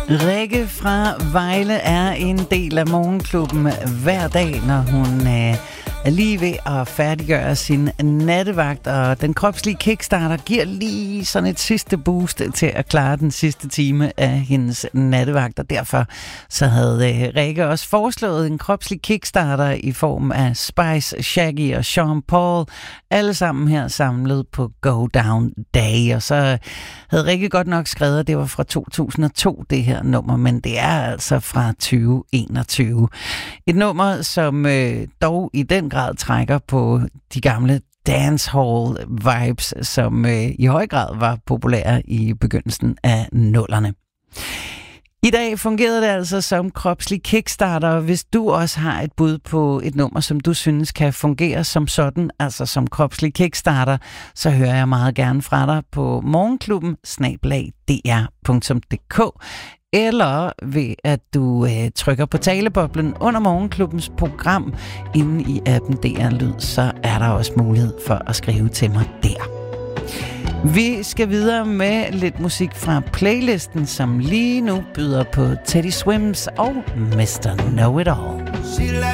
Rikke fra Vejle er en del af Morgenklubben hver dag, når hun er lige ved at færdiggøre sin nattevagt, og den kropslige kickstarter giver lige sådan et sidste boost til at klare den sidste time af hendes nattevagt, og derfor så havde Rikke også foreslået en kropslig kickstarter i form af Spice, Shaggy og Sean Paul, alle sammen her samlet på Go Down Day, og så havde Rikke godt nok skrevet, at det var fra 2002 det her nummer, men det er altså fra 2021. Et nummer, som dog i den grad trækker på de gamle dancehall vibes, som i høj grad var populære i begyndelsen af 00'erne. I dag fungerede det altså som kropslig kickstarter. Hvis du også har et bud på et nummer, som du synes kan fungere som sådan, altså som kropslig kickstarter, så hører jeg meget gerne fra dig på morgenklubben@dr.dk, eller ved at du trykker på taleboblen under Morgenklubbens program inde i appen DR Lyd, så er der også mulighed for at skrive til mig der. Vi skal videre med lidt musik fra playlisten, som lige nu byder på Teddy Swims og Mr. Know It All.